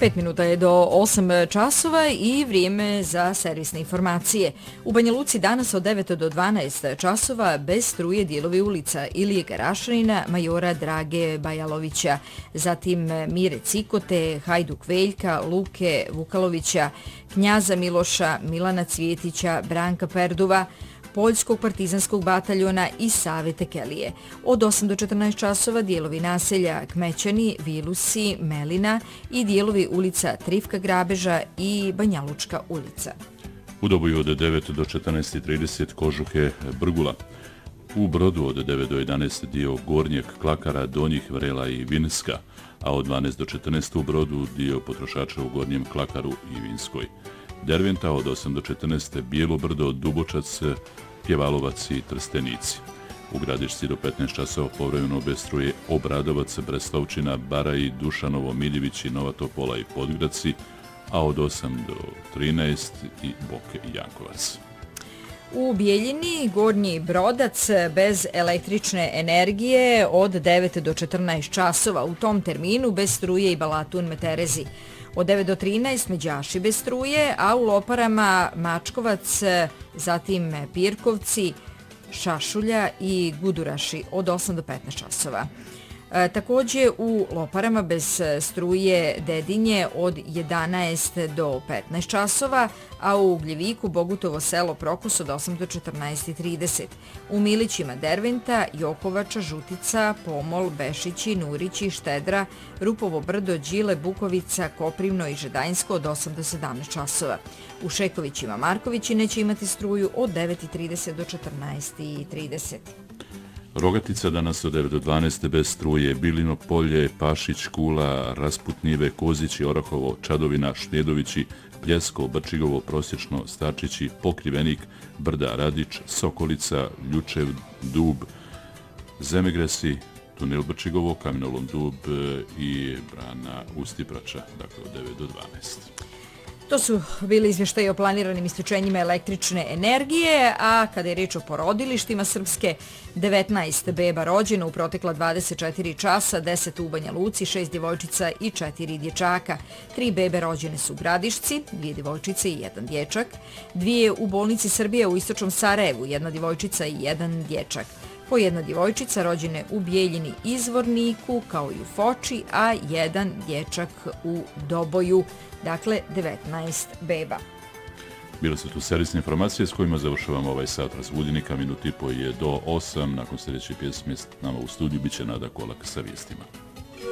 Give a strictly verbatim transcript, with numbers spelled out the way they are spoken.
Pet minuta je do osam časova i vrijeme za servisne informacije. U Banja Luci danas od devet do dvanaest časova bez struje dijelovi ulica Ilije Garašanina, Majora Drage Bajalovića, zatim Mire Cikote, Hajduk Veljka, Luke Vukalovića, Knjaza Miloša, Milana Cvijetića, Branka Perduva, Poljskog partizanskog bataljona i Save Tekelije. Od osam do četrnaest časova dijelovi naselja Kmećani, Vilusi, Melina i dijelovi ulica Trifka Grabeža i Banjalučka ulica. U Doboju od devet do četrnaest i trideset Kožuhe Brgula. U Brodu od devet do jedanaest dio Gornjeg Klakara, Donjih Vrela i Vinska, a od dvanaest do četrnaest u Brodu dio potrošača u Gornjem Klakaru i Vinskoj. Derventa od osam do četrnaest Bijelo Brdo, Dubočac, Pjevalovac i Trstenici. U Gradišci do petnaest časova povremeno bez struje Obradovac, Breslavčina, Baraj, Dušanovo, Miljević i Nova Topola i Podgraci, a od osam do trinaest i Boke i Jankovac. U Bijeljini Gornji Brodac bez električne energije od devet do četrnaest časova. U tom terminu bez struje i Balatun Meterezi. Od devet do trinaest Međaši bez struje, a u Loparama Mačkovac, zatim Pirkovci, Šašulja i Guduraši od osam do petnaest časova. E, također u Loparama bez struje Dedinje od jedanaest do petnaest časova, a u Ugljeviku Bogutovo selo Prokos od osam do četrnaest i trideset. U Milićima Derventa, Jokovača, Žutica, Pomol, Bešići, Nurići, Štedra, Rupovo Brdo, Đile, Bukovica, Koprivno i Žedanjsko od osam do sedamnaest časova. U Šekovićima Markovići neće imati struju od devet i trideset do četrnaest i trideset. Rogatica danas od devet do dvanaest bez struje, Bilino Polje, Pašić, Kula, Rasputnjive, Kozići, Orahovo, Čadovina, Šnjedovići, Pljesko, Brčigovo, Prosječno, Starčići, Pokrivenik, Brda, Radić, Sokolica, Ljučev, Dub, Zemegresi, Tunel Brčigovo, Kamenolom Dub i Brana Ustiprača, dakle od devet do dvanaest. To su bili izvještaji o planiranim isključenjima električne energije, a kada je riječ o porodilištima Srpske, devetnaest beba rođeno u protekla dvadeset četiri časa, deset u Banja Luci, šest djevojčica i četiri dječaka. Tri bebe rođene su u Gradišci, dvije djevojčice i jedan dječak, dvije u bolnici Srbije u istočnom Sarajevu, jedna djevojčica i jedan dječak. Po jedna djevojčica rođene u Bijeljini Izvorniku, kao i u Foči, a jedan dječak u Doboju, dakle devetnaest beba. Bile su tu servisne informacije s kojima završavamo ovaj sat razbudjenika. Minuti po je do osam. Nakon sljedeće pjesme s nama u studiju biće Nada Kolak sa vijestima.